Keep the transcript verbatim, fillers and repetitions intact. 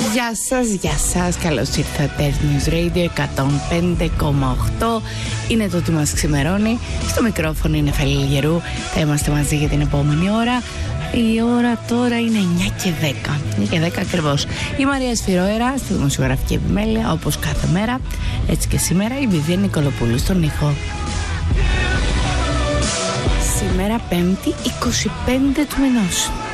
Γεια σας, γεια σας, καλώς ήρθατε News Radio εκατόν πέντε κόμμα οκτώ. Είναι το τι μας ξημερώνει. Στο μικρόφωνο είναι Φελή Γερού. Θα είμαστε μαζί για την επόμενη ώρα. Η ώρα τώρα είναι εννιά και δέκα. εννιά και δέκα ακριβώς. Η Μαρία Σφυρόερα στη δημοσιογραφική επιμέλεια, όπως κάθε μέρα. Έτσι και σήμερα η Βιβία Νικολοπούλου στον ήχο. Σήμερα Πέμπτη είκοσι πέντε του μηνός.